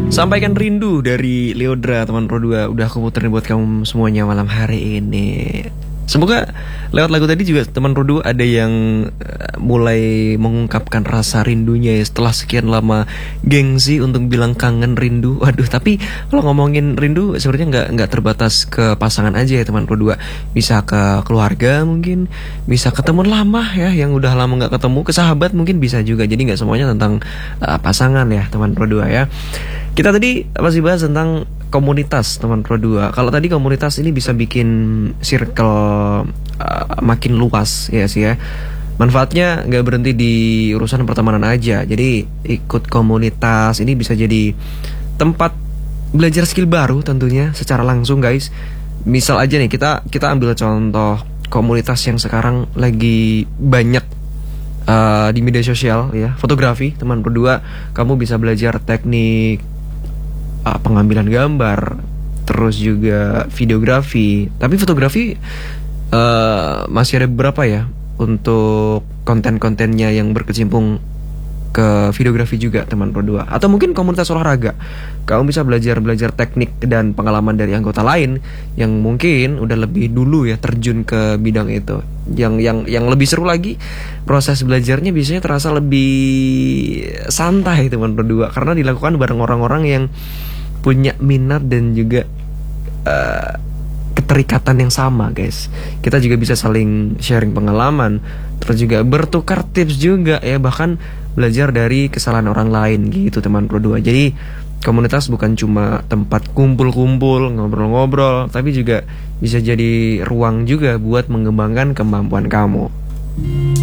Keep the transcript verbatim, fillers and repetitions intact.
Sampaikan rindu dari Leodra teman Pro dua. Udah aku puterin buat kamu semuanya malam hari ini. Semoga lewat lagu tadi juga teman Pro dua ada yang uh, mulai mengungkapkan rasa rindunya ya, setelah sekian lama gengsi untuk bilang kangen rindu. Waduh, tapi kalau ngomongin rindu sebenarnya nggak nggak terbatas ke pasangan aja ya teman Pro dua. Bisa ke keluarga mungkin, bisa ke teman lama ya yang udah lama nggak ketemu, ke sahabat mungkin bisa juga. Jadi nggak semuanya tentang uh, pasangan ya teman Pro dua ya. Kita tadi masih bahas tentang komunitas teman Pro dua. Kalau tadi komunitas ini bisa bikin circle uh, makin luas ya sih ya. Manfaatnya nggak berhenti di urusan pertemanan aja. Jadi ikut komunitas ini bisa jadi tempat belajar skill baru tentunya secara langsung guys. Misal aja nih kita kita ambil contoh komunitas yang sekarang lagi banyak uh, di media sosial ya, fotografi teman Pro dua. Kamu bisa belajar teknik Uh, pengambilan gambar, terus juga videografi. Tapi fotografi uh, masih ada beberapa ya untuk konten-kontennya yang berkecimpung ke videografi juga teman Pro dua. Atau mungkin komunitas olahraga. Kamu bisa belajar-belajar teknik dan pengalaman dari anggota lain yang mungkin udah lebih dulu ya terjun ke bidang itu. Yang yang yang lebih seru lagi, proses belajarnya biasanya terasa lebih santai teman Pro dua karena dilakukan bareng orang-orang yang punya minat dan juga uh, keterikatan yang sama guys. Kita juga bisa saling sharing pengalaman, terus juga bertukar tips juga ya, bahkan belajar dari kesalahan orang lain gitu teman Pro dua. Jadi komunitas bukan cuma tempat kumpul-kumpul, ngobrol-ngobrol, tapi juga bisa jadi ruang juga buat mengembangkan kemampuan kamu.